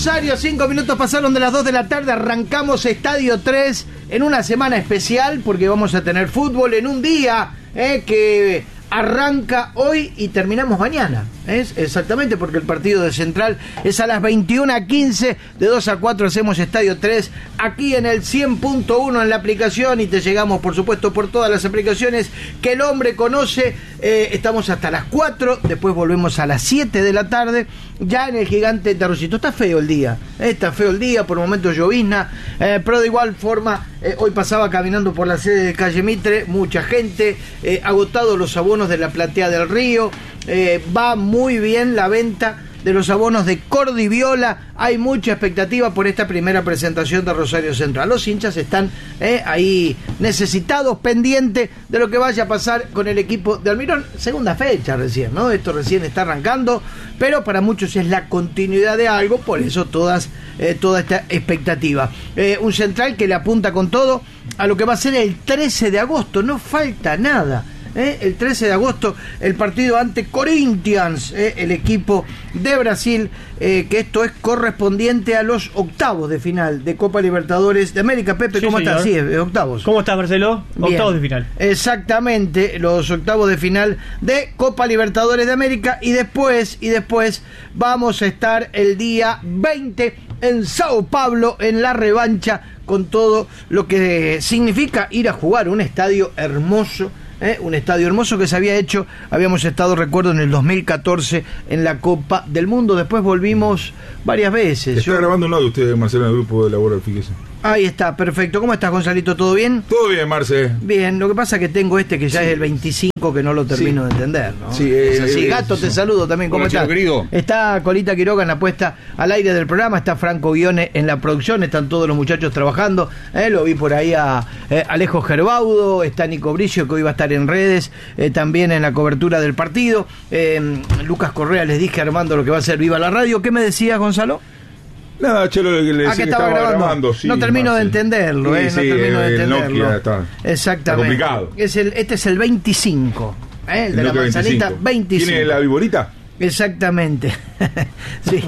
Rosario, 5 minutos pasaron de las 2 de la tarde, arrancamos Estadio 3 en una semana especial porque vamos a tener fútbol en un día que arranca hoy y terminamos mañana. ¿Es? Exactamente, porque el partido de Central es a las 21:15, de 2 a 4 hacemos Estadio 3 aquí en el 100.1 en la aplicación y te llegamos por supuesto por todas las aplicaciones que el hombre conoce. Estamos hasta las 4, después volvemos a las 7 de la tarde ya en el Gigante de Rosito. Está feo el día, está feo el día, por momentos llovizna, pero de igual forma hoy pasaba caminando por la sede de Calle Mitre, mucha gente, agotados los abonos de la Platea del Río. Va muy bien la venta de los abonos de Cordiviola. Hay mucha expectativa por esta primera presentación de Rosario Central. Los hinchas están ahí necesitados, pendientes de lo que vaya a pasar con el equipo de Almirón. Segunda fecha recién, ¿no? Esto recién está arrancando, pero para muchos es la continuidad de algo, por eso toda esta expectativa. Un Central que le apunta con todo a lo que va a ser el 13 de agosto. No falta nada. El 13 de agosto, el partido ante Corinthians, el equipo de Brasil, que esto es correspondiente a los octavos de final de Copa Libertadores de América. Pepe, sí, ¿cómo señor. estás? Sí, octavos. ¿Cómo estás, Marcelo? Bien. Octavos de final. Exactamente, los octavos de final de Copa Libertadores de América y después vamos a estar el día 20 en Sao Paulo en la revancha con todo lo que significa ir a jugar un estadio hermoso. Un estadio hermoso que se había hecho, habíamos estado, recuerdo, en el 2014 en la Copa del Mundo, después volvimos varias veces. Está grabando un audio usted, Marcelo, en el grupo de Labor, fíjese. Ahí está, perfecto. ¿Cómo estás, Gonzalito? ¿Todo bien? Todo bien, Marce. Bien, lo que pasa es que tengo que ya es el 25 que no lo termino de entender, ¿no? Sí, Gato, te saludo también. ¿Cómo estás? Querido. Está Colita Quiroga en la puesta al aire del programa, está Franco Guione en la producción, están todos los muchachos trabajando. Lo vi por ahí a Alejo Gerbaudo, está Nico Brillo, que hoy va a estar en redes, también en la cobertura del partido. Lucas Correa, les dije armando lo que va a ser Viva la Radio. ¿Qué me decías, Gonzalo? Nada, Chelo, le decía que estaba grabando. Sí, no termino de entenderlo, sí, no termino de entenderlo. Nokia está exactamente. Está complicado. Este es el 25, el de la manzanita 25. ¿Tiene la viborita? Exactamente. Sí.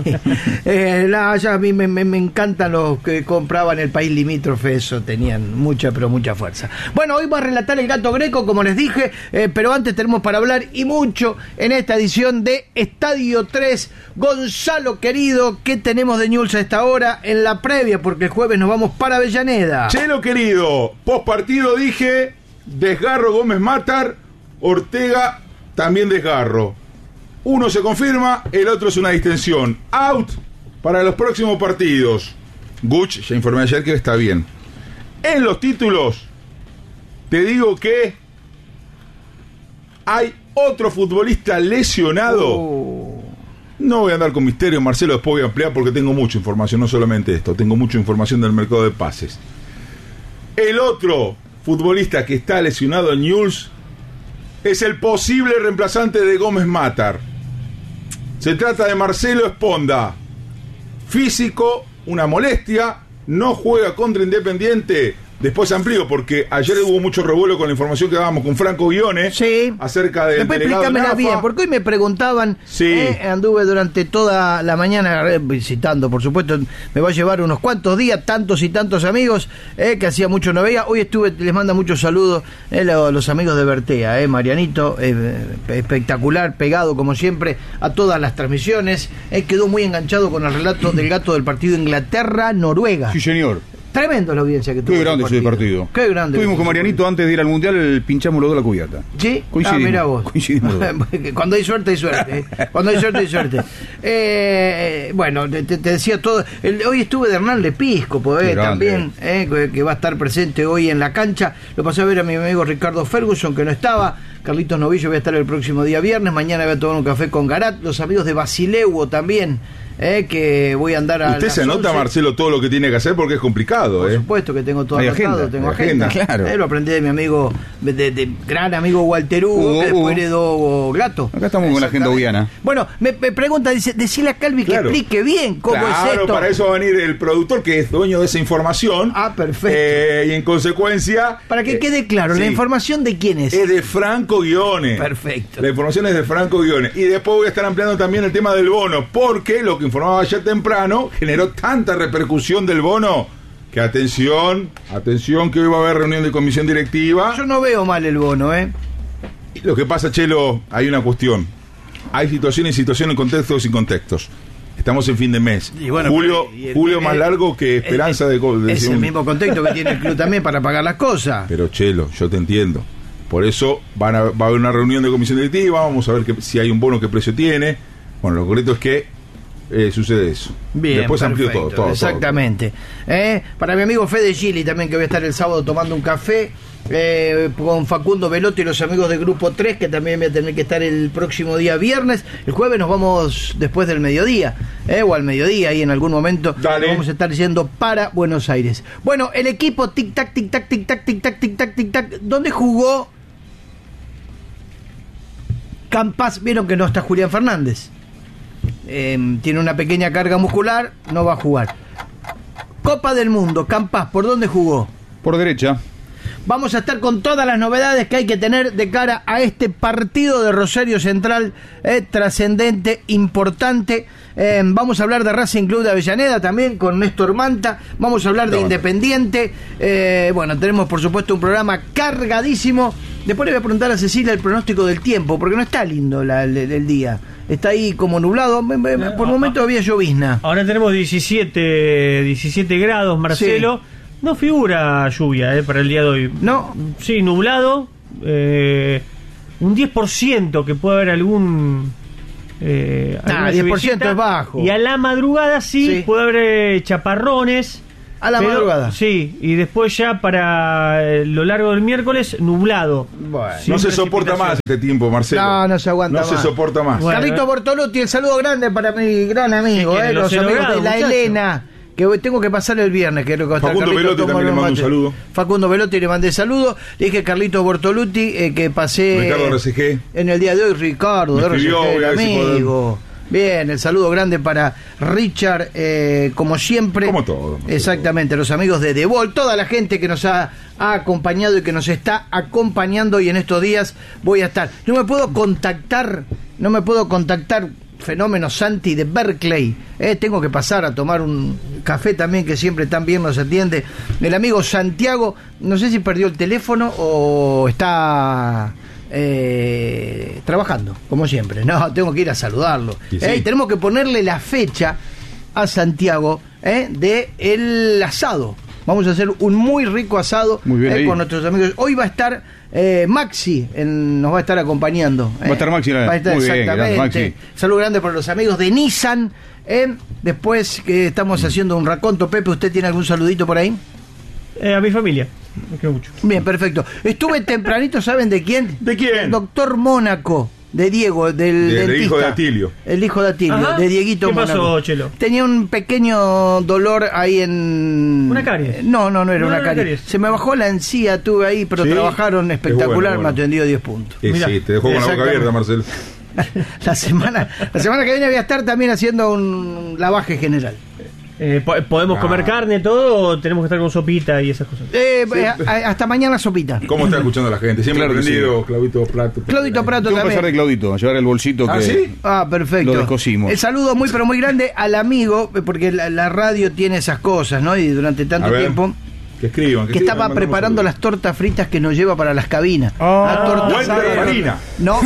Ya a mí me encantan los que compraban el país limítrofe, eso tenían mucha, pero mucha fuerza. Bueno, hoy va a relatar el Gato Greco, como les dije, pero antes tenemos para hablar y mucho en esta edición de Estadio 3. Gonzalo, querido, ¿qué tenemos de news a esta hora en la previa? Porque el jueves nos vamos para Avellaneda. Chelo, querido, post partido dije, desgarro Gómez Matar, Ortega también desgarro. Uno se confirma, el otro es una distensión. Out para los próximos partidos. Guch, ya informé ayer que está bien. En los títulos, te digo que hay otro futbolista lesionado. No voy a andar con misterio, Marcelo, después voy a ampliar porque tengo mucha información, no solamente esto, tengo mucha información del mercado de pases. El otro futbolista que está lesionado en Newell's es el posible reemplazante de Gómez Matar. Se trata de Marcelo Esponda. Físico, una molestia, no juega contra Independiente. Después amplío, porque ayer hubo mucho revuelo con la información que dábamos con Franco Guione, sí, acerca del después delegado explícamela Nafa. bien, porque hoy me preguntaban, sí. Anduve durante toda la mañana visitando, por supuesto, me va a llevar unos cuantos días, tantos y tantos amigos, que hacía mucho no veía. Hoy les manda muchos saludos los amigos de Bertea, Marianito, espectacular, pegado como siempre a todas las transmisiones, quedó muy enganchado con el relato del Gato del partido Inglaterra-Noruega. Sí, señor. Tremendo la audiencia que tuvo. Qué grande ese partido. Qué grande. Estuvimos con Marianito antes de ir al Mundial, pinchamos los dos la cubierta. ¿Sí? Coincidimos. Mira vos. Coincidimos los dos. Cuando hay suerte, hay suerte. Cuando hay suerte, hay suerte. Bueno, te decía todo. Hoy estuve de Hernán Lepiscopo, también, que va a estar presente hoy en la cancha. Lo pasé a ver a mi amigo Ricardo Ferguson, que no estaba. Carlitos Novillo voy a estar el próximo día viernes. Mañana voy a tomar un café con Garat. Los amigos de Basileuo también. Que voy a andar a Usted se anota, 11. Marcelo, todo lo que tiene que hacer porque es complicado. Por supuesto que tengo todo hay anotado, agenda, tengo hay agenda. claro. Lo aprendí de mi amigo, de gran amigo Walter Hugo, que después heredó Gato. Acá estamos con la agenda guiana. Bueno, me pregunta, dice, decile a Calvi que explique bien cómo es esto. Para eso va a venir el productor que es dueño de esa información. Ah, perfecto. Y en consecuencia... Para que quede claro, sí. ¿la información de quién es? Es de Franco Franco Guione. Perfecto. La información es de Franco Guione. Y después voy a estar ampliando también el tema del bono, porque lo que informaba ayer temprano generó tanta repercusión del bono que atención, que hoy va a haber reunión de comisión directiva. Yo no veo mal el bono, Lo que pasa, Chelo, hay una cuestión. Hay situaciones, contextos y contextos. Estamos en fin de mes. Y bueno, julio más largo que esperanza de es el mismo contexto que tiene el club también para pagar las cosas. Pero Chelo, yo te entiendo. Por eso va a haber una reunión de comisión directiva, vamos a ver si hay un bono, qué precio tiene. Bueno, lo correcto es que sucede eso. Bien, después amplió todo. Exactamente. Para mi amigo Fede Gili también, que voy a estar el sábado tomando un café con Facundo Velotti y los amigos del Grupo 3, que también voy a tener que estar el próximo día viernes. El jueves nos vamos después del mediodía, o al mediodía, y en algún momento vamos a estar yendo para Buenos Aires. Bueno, el equipo tic-tac, tic-tac, tic-tac, tic-tac, tic-tac, tic-tac, ¿dónde jugó Campas? Vieron que no está Julián Fernández. Tiene una pequeña carga muscular, no va a jugar. Copa del Mundo, Campas, ¿por dónde jugó? Por derecha. Vamos a estar con todas las novedades que hay que tener de cara a este partido de Rosario Central, trascendente, importante. Vamos a hablar de Racing Club de Avellaneda también con Néstor Manta. Vamos a hablar de Independiente. Bueno, tenemos por supuesto un programa cargadísimo. Después le voy a preguntar a Cecilia el pronóstico del tiempo, porque no está lindo el día. Está ahí como nublado. Por momentos había llovizna. Ahora tenemos 17 grados, Marcelo. Sí. No figura lluvia para el día de hoy. No. Sí, nublado. Un 10% que puede haber algún... 10% es bajo. Y a la madrugada sí. Puede haber chaparrones. A la madrugada. Sí, y después ya para lo largo del miércoles, nublado. Bueno, no se soporta más este tiempo, Marcelo. No se aguanta más. No se soporta más. Bueno, Carlito Bortoluti, el saludo grande para mi gran amigo, los amigos de la Elena, que tengo que pasar el viernes. Que Facundo Velotti también le mando un saludo. Facundo Velotti le mandé saludo. Le dije Carlito Bortoluti que pasé Ricardo RCG. En el día de hoy, Ricardo de RCG, el amigo. Bien, el saludo grande para Richard, como siempre. Como todo. Exactamente, los amigos de The Ball, toda la gente que nos ha acompañado y que nos está acompañando, y en estos días voy a estar. No me puedo contactar, Fenómeno Santi de Berkeley. Tengo que pasar a tomar un café también, que siempre tan bien nos atiende. El amigo Santiago, no sé si perdió el teléfono o está... trabajando, como siempre. No, tengo que ir a saludarlo. Sí. Tenemos que ponerle la fecha a Santiago de el asado. Vamos a hacer un muy rico asado con nuestros amigos. Hoy va a estar Maxi, nos va a estar acompañando. Va a estar Maxi, va a estar, muy exactamente. Bien, Maxi. Saludo grande para los amigos de Nissan. Después que estamos haciendo un raconto, Pepe, ¿usted tiene algún saludito por ahí? A mi familia. Me quiero mucho. Bien, perfecto. Estuve tempranito, ¿saben de quién? ¿De quién? El doctor Mónaco, de Diego, del hijo de Atilio. El hijo de Atilio, ajá, de Dieguito Mónaco. ¿Qué pasó, Chelo? Tenía un pequeño dolor ahí en... ¿Una caries? No era una caries. Se me bajó la encía, tuve ahí, pero ¿sí? Trabajaron espectacular, bueno. Me atendió 10 puntos. Sí, te dejó con la boca abierta, Marcelo. La semana que viene voy a estar también haciendo un lavaje general. ¿Podemos comer carne, todo, o tenemos que estar con sopita y esas cosas? Hasta mañana sopita. ¿Cómo está escuchando la gente? Siempre aprendido, sí. Claudito Prato. Claudito Prato también. Tengo que pasar de Claudito, a llevar el bolsito que ¿sí? Perfecto. Lo descosimos. El saludo muy, pero muy grande al amigo, porque la radio tiene esas cosas, ¿no? Y durante tanto tiempo... Que escriban. Que estaba preparando las tortas fritas que nos lleva para las cabinas. Walter Farina. No,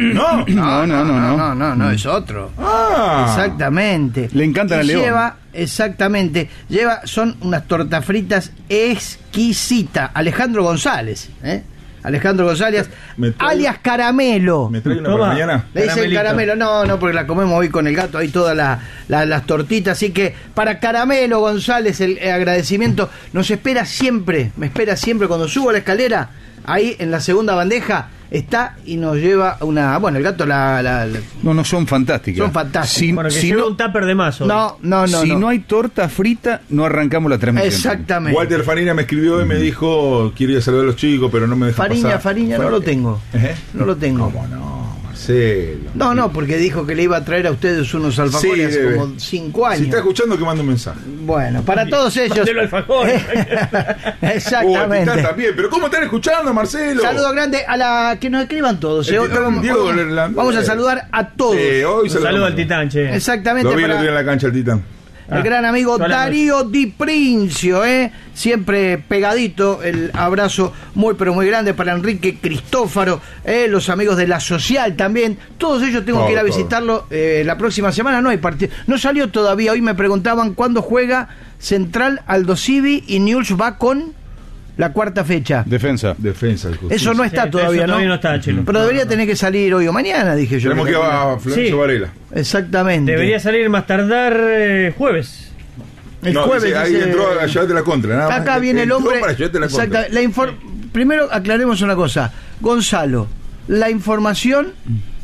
es otro. Exactamente. Le encantan a León. Son unas tortas fritas exquisitas. Alejandro González, Alejandro González, alias Caramelo. ¿Me trae una para mañana? Le dicen Caramelo, no, porque la comemos hoy con el gato, ahí todas las tortitas. Así que para Caramelo González, el agradecimiento. Me espera siempre cuando subo a la escalera, ahí en la segunda bandeja está y nos lleva una... Bueno, el gato No, son fantásticas. Son fantásticas. Bueno, que si lleva un tupper de más. No. Si no hay torta frita, no arrancamos la transmisión. Exactamente. Walter Farina me escribió y me dijo, quiero ir a saludar a los chicos, pero no me deja pasar. Fariña no lo tengo. No lo tengo. ¿Cómo no, Marcelo? Marcelo. No, porque dijo que le iba a traer a ustedes unos alfajores hace debe. como 5 años. Si está escuchando, que mande un mensaje. Bueno, para todos ellos. Mándelo alfajores. Exactamente. Titán también. Pero ¿cómo están escuchando, Marcelo? Saludo grande a la que nos escriban todos. El Titán, Diego vamos a saludar a todos. Hoy Saludo al Titán, che. Exactamente. Lo vi para el otro día en la cancha el Titán. el gran amigo hablando. Darío Di Princio, siempre pegadito. El abrazo muy pero muy grande para Enrique Cristófaro, los amigos de La Social también. Todos ellos tengo que ir a visitarlo la próxima semana. No hay partido, no salió todavía. Hoy me preguntaban cuándo juega Central, Aldo Civi y Newell's va con la cuarta fecha. Defensa. Eso no está todavía, eso ¿no? todavía no está, Chelo. Pero debería tener que salir hoy o mañana, dije yo. Tenemos que ir a Florencio Sí. Varela. Exactamente. Debería salir más tardar jueves. El No, jueves. dice, ahí dice- entró a llevarte la contra. Nada más. Acá viene el Entró hombre. para llevarte la contra. Exacta- Primero aclaremos una cosa. Gonzalo, la información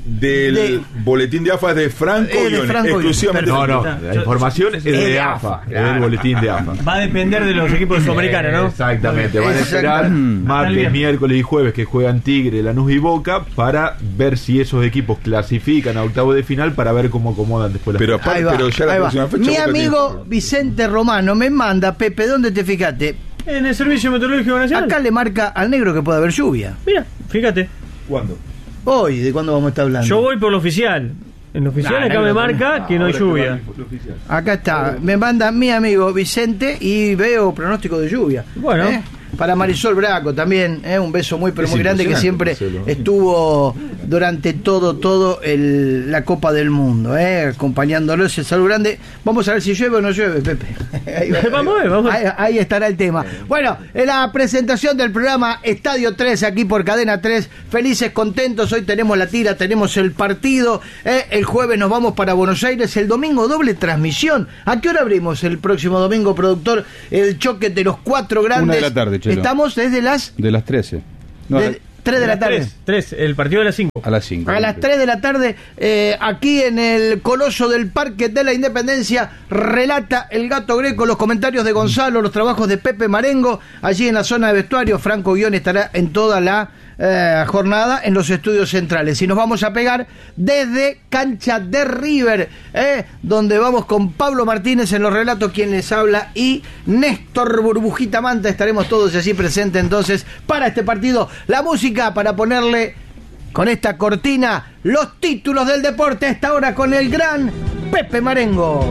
Del boletín de AFA es de Franco de Ione, Franco Ione. exclusivamente. No, la información es de AFA, es del boletín de AFA. Va a depender de los equipos de Sudamericana, ¿no? Exactamente, van a esperar Exactamente. martes, miércoles y jueves que juegan Tigre, Lanús y Boca para ver si esos equipos clasifican a octavo de final para ver cómo acomodan después las Pero, cosas. Ahí va, pero ya la ahí va. próxima fecha. Mi Boca amigo tiene- Vicente Romano me manda, Pepe, ¿dónde te fijaste? En el Servicio Meteorológico Nacional. Acá le marca al negro que puede haber lluvia. Mira, fíjate. ¿Cuándo? Hoy, ¿de cuándo vamos a estar hablando? Yo voy por lo oficial. En lo oficial acá me marca que no hay lluvia. Acá está, me manda mi amigo Vicente y veo pronóstico de lluvia. Bueno. Para Marisol Braco también, un beso muy pero Es muy grande que siempre impresionante, Marcelo. estuvo durante todo la Copa del Mundo, acompañándolos. El saludo grande. Vamos a ver si llueve o no llueve, Pepe. Ahí va. Vamos a ver, vamos a ver. Ahí estará el tema. Bueno, en la presentación del programa Estadio 3 aquí por Cadena 3, felices, contentos. Hoy tenemos la tira, tenemos el partido. El jueves nos vamos para Buenos Aires. El domingo doble transmisión. ¿A qué hora abrimos el próximo domingo, productor? El choque de los 4 grandes. 1 de la tarde, Chelo. Estamos desde las De las 13. No, 3 de la tarde. 3, el partido de las 5. a las 5. A las 3 de la tarde, aquí en el Coloso del Parque de la Independencia, relata el Gato Greco los comentarios de Gonzalo, los trabajos de Pepe Marengo, allí en la zona de vestuario. Franco Ione estará en toda la jornada en los estudios centrales. Y nos vamos a pegar desde Cancha de River, donde vamos con Pablo Martínez en los relatos, quien les habla, y Néstor Burbujita Manta. Estaremos todos allí presentes entonces para este partido. La música para ponerle con esta cortina los títulos del deporte a esta hora con el gran Pepe Marengo.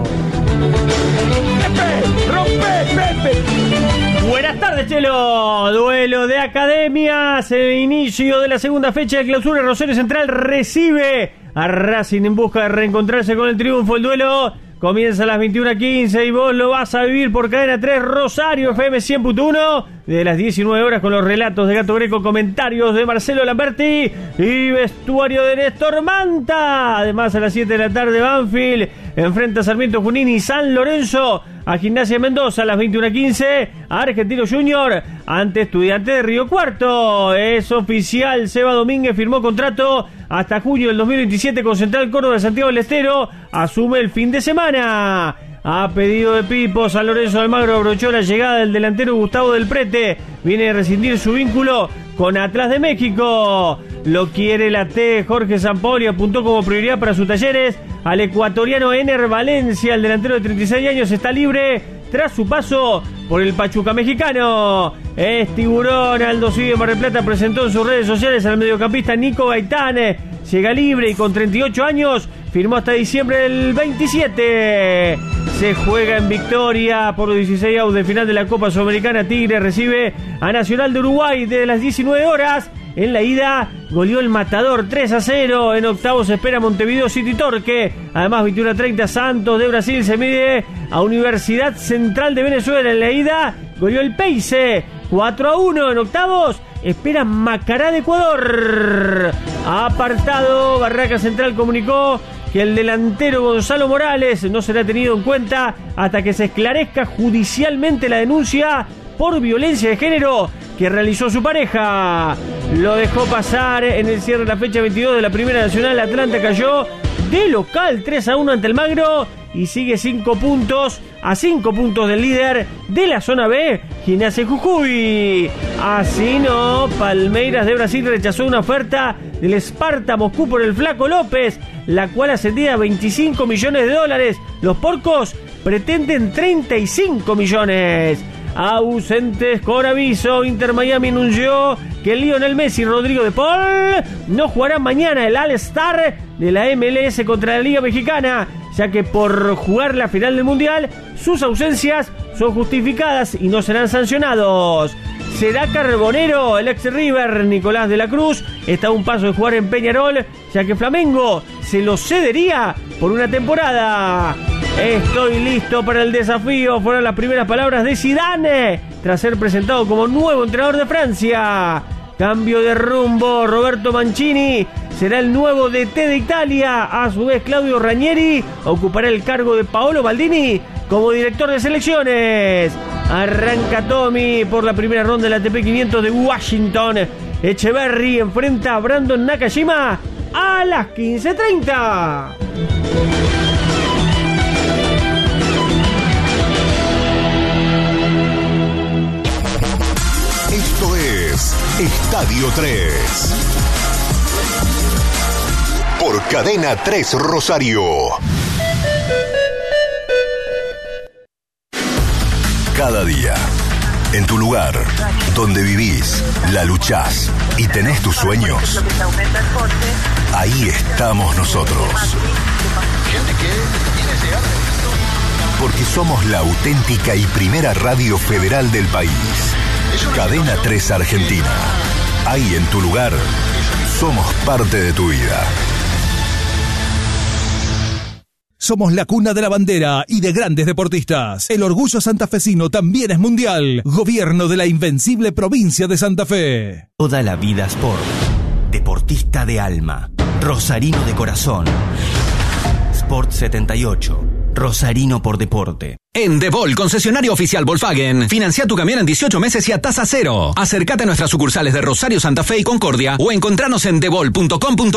¡Pepe! ¡Rompe, Pepe! Buenas tardes, Chelo. Duelo de academias. El inicio de la segunda fecha de clausura. Rosario Central recibe a Racing en busca de reencontrarse con el triunfo. El duelo comienza a las 21:15 y vos lo vas a vivir por Cadena 3 Rosario FM 100.1 de las 19 horas con los relatos de Gato Greco, comentarios de Marcelo Lamberti y vestuario de Néstor Manta. Además, a las 7 de la tarde Banfield enfrenta a Sarmiento Junín y San Lorenzo, a Gimnasia Mendoza. A las 21:15 a Argentino Junior ante Estudiantes de Río Cuarto. Es oficial, Seba Domínguez firmó contrato hasta junio del 2027 con Central Córdoba de Santiago del Estero. Asume el fin de semana. A pedido de Pipo, San Lorenzo de Almagro abrochó la llegada del delantero Gustavo del Prete. Viene a rescindir su vínculo con Atlas de México. Lo quiere la T. Jorge Sampaoli apuntó como prioridad para sus talleres al ecuatoriano Ener Valencia. El delantero de 36 años está libre tras su paso por el Pachuca mexicano. Es tiburón. Aldo Civi de Mar del Plata presentó en sus redes sociales al mediocampista Nico Gaitán. Llega libre y con 38 años firmó hasta diciembre del 27. Se juega en Victoria por los 16 avos de final de la Copa Sudamericana. Tigre recibe a Nacional de Uruguay desde las 19 horas. En la ida goleó el Matador 3-0. En octavos se espera Montevideo City Torque. Además, 21:30 Santos de Brasil se mide a Universidad Central de Venezuela. En la ida goleó el Peixe 4-1. En octavos espera Macará de Ecuador. Apartado, Barraca Central comunicó que el delantero Gonzalo Morales no será tenido en cuenta hasta que se esclarezca judicialmente la denuncia por violencia de género que realizó su pareja. Lo dejó pasar en el cierre de la fecha 22 de la Primera Nacional. Atlanta cayó de local 3-1 ante el Magro y sigue 5 puntos, a 5 puntos del líder de la zona B, Gimnasia Jujuy. Así no, Palmeiras de Brasil rechazó una oferta del Sparta Moscú por el Flaco López, la cual ascendía a $25 millones. Los porcos pretenden 35 millones. Ausentes con aviso, Inter Miami anunció que Lionel Messi y Rodrigo de Paul no jugarán mañana el All-Star de la MLS contra la Liga Mexicana, ya que por jugar la final del Mundial, sus ausencias son justificadas y no serán sancionados. Será carbonero el ex River Nicolás de la Cruz, está a un paso de jugar en Peñarol, ya que Flamengo se lo cedería por una temporada. Estoy listo para el desafío, fueron las primeras palabras de Zidane tras ser presentado como nuevo entrenador de Francia. Cambio de rumbo, Roberto Mancini será el nuevo DT de Italia. A su vez, Claudio Ranieri ocupará el cargo de Paolo Maldini como director de selecciones. Arranca Tommy por la primera ronda del ATP 500 de Washington. Echeverry enfrenta a Brandon Nakashima a las 15:30. Esto es Estadio 3 por Cadena 3 Rosario. Cada día, en tu lugar, donde vivís, la luchás y tenés tus sueños, ahí estamos nosotros. Porque somos la auténtica y primera radio federal del país. Cadena 3 Argentina. Ahí en tu lugar, somos parte de tu vida. Somos la cuna de la bandera y de grandes deportistas. El orgullo santafesino también es mundial. Gobierno de la invencible provincia de Santa Fe. Toda la vida sport. Deportista de alma. Rosarino de corazón. Sport 78. Rosarino por deporte. En Debol, concesionario oficial Volkswagen, financia tu camión en 18 meses y a tasa cero. Acércate a nuestras sucursales de Rosario, Santa Fe y Concordia o encontranos en debol.com.ar.